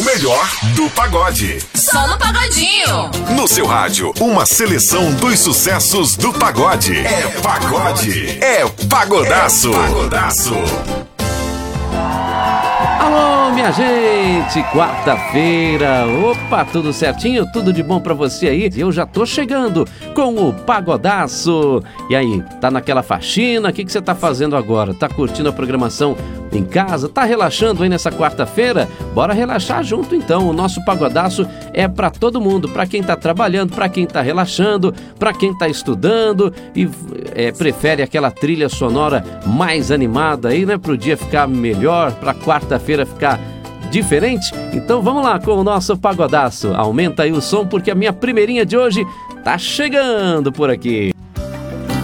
melhor do pagode. Só no Pagodinho. No seu rádio, uma seleção dos sucessos do pagode. É pagode. É pagodaço. É pagodaço. Alô, minha gente, quarta-feira, opa, tudo certinho, tudo de bom pra você aí? Eu já tô chegando com o Pagodaço. E aí, tá naquela faxina? O que você tá fazendo agora? Tá curtindo a programação em casa? Tá relaxando aí nessa quarta-feira? Bora relaxar junto então. O nosso Pagodaço é pra todo mundo, pra quem tá trabalhando, pra quem tá relaxando, pra quem tá estudando e prefere aquela trilha sonora mais animada aí, né? Pro dia ficar melhor, pra quarta-feira ficar diferente. Então vamos lá com o nosso Pagodaço. Aumenta aí o som porque a minha primeirinha de hoje tá chegando por aqui.